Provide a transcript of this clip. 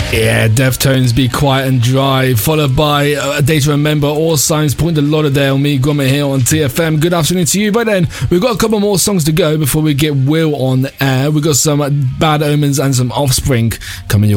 Yeah, Deftones, Be Quiet and Dry, followed by A Day to Remember, All Signs Point to Lauderdale, me, Gromit here on TFM. Good afternoon to you. But then we've got a couple more songs to go before we get Will on air. We've got some Bad Omens and some Offspring coming your